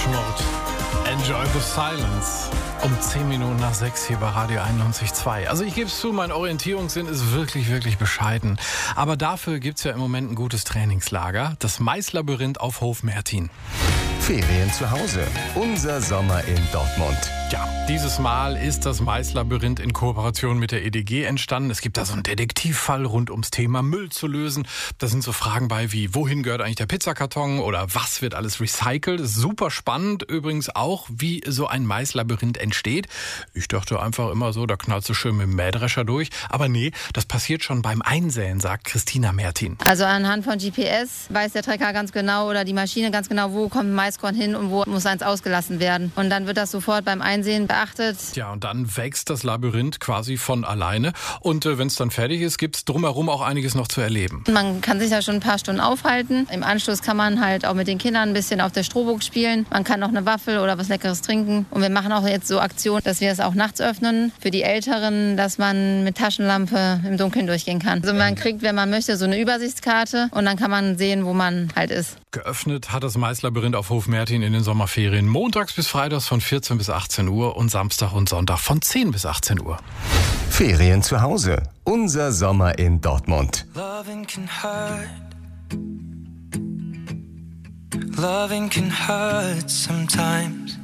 Depeche Mode. Enjoy the Silence. Um 10 Minuten nach 6 hier bei Radio 91.2. Also ich gebe es zu, mein Orientierungssinn ist wirklich, wirklich bescheiden. Aber dafür gibt es ja im Moment ein gutes Trainingslager. Das Maislabyrinth auf Hof Mertin. Ferien zu Hause. Unser Sommer in Dortmund. Ja, dieses Mal ist das Maislabyrinth in Kooperation mit der EDG entstanden. Es gibt da so einen Detektivfall rund ums Thema Müll zu lösen. Da sind so Fragen bei wie, wohin gehört eigentlich der Pizzakarton oder was wird alles recycelt? Das ist super spannend. Übrigens auch, wie so ein Maislabyrinth entsteht. Ich dachte einfach immer so, da knallst du schön mit dem Mähdrescher durch. Aber nee, das passiert schon beim Einsäen, sagt Christina Mertin. Also anhand von GPS weiß der Trecker ganz genau oder die Maschine ganz genau, wo kommt ein Maiskorn hin und wo muss eins ausgelassen werden. Und dann wird das sofort beim Einsehen beachtet. Ja, und dann wächst das Labyrinth quasi von alleine. Und wenn es dann fertig ist, gibt es drumherum auch einiges noch zu erleben. Man kann sich da schon ein paar Stunden aufhalten. Im Anschluss kann man halt auch mit den Kindern ein bisschen auf der Strohburg spielen. Man kann noch eine Waffel oder was Leckeres trinken. Und wir machen auch jetzt so Aktionen, dass wir es auch nachts öffnen. Für die Älteren, dass man mit Taschenlampe im Dunkeln durchgehen kann. Also man kriegt, wenn man möchte, so eine Übersichtskarte und dann kann man sehen, wo man halt ist. Geöffnet hat das Maislabyrinth auf Hof Mertin in den Sommerferien montags bis freitags von 14 bis 18 Uhr und Samstag und Sonntag von 10 bis 18 Uhr. Ferien zu Hause. Unser Sommer in Dortmund. Loving can hurt. Loving can hurt sometimes.